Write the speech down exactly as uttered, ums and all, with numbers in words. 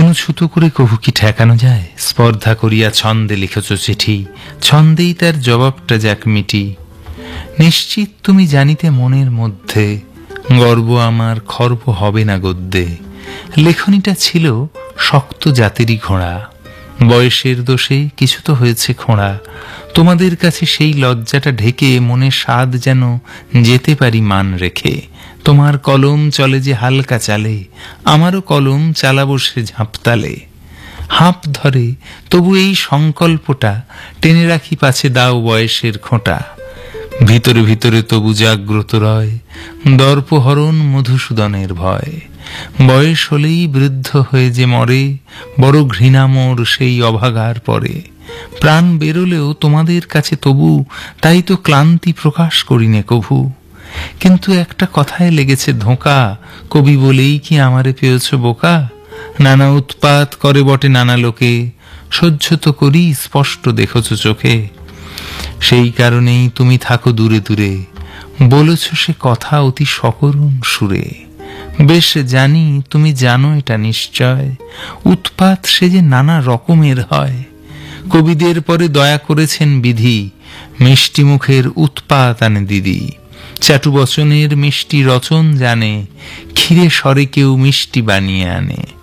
কোন ছুতো করে কভু কি ঠেকানো যায়? স্পর্ধা করিয়া ছন্দে লিখেছ চিঠি, ছন্দেই তার জবাবটা যাক মিটি। নিশ্চিত তুমি জানিতে মনের মধ্যে, গর্ব আমার খর্ব হবে না গদ্যে। লেখনীটা ছিল শক্ত জাতেরই ঘোড়া, বয়সের দোষে কিছু তো হয়েছে খোঁড়া। তোমাদের কাছে সেই লজ্জাটা ঢেকে মনে স্বাদ যেন যেতে পারি মান রেখে। তোমার কলম চলে যে হালকা চালে, আমারও কলম চালাবো সে ঝাঁপতালে। হাঁপ ধরে তবু এই সংকল্পটা, টেনে রাখি পাছে দাও বয়সের খোঁটা। ভিতরে ভিতরে তবু জাগ্রত রয় দর্পহরণ মধুসূদনের ভয়। বয়স হলেই বৃদ্ধ হয়ে যে মরে, বড় ঘৃণা মোর সেই অভাগার পরে। প্রাণ বেরোলেও তোমাদের কাছে তবু, তাই তো ক্লান্তি প্রকাশ করিনে কভু। কিন্তু একটা কথায় লেগেছে ধোঁকা, কবি বলেই কি আমারে পেয়েছ বোকা? নানা উৎপাত করে বটে নানা লোকে, সহ্য তো করি স্পষ্ট দেখছ চোখে। সেই কারণেই তুমি থাকো দূরে দূরে, বলেছ সে কথা অতি সকরুণ সুরে। বেশ জানি তুমি জানো এটা নিশ্চয়, উৎপাত সে যে নানা রকমের হয়। কবিদের পরে দয়া করেছেন বিধি, মিষ্টি মুখের উৎপাত আনে দিদি। চাটু বচনের মিষ্টি রচন জানে, ক্ষীরে স্বরে কেউ মিষ্টি বানিয়ে আনে।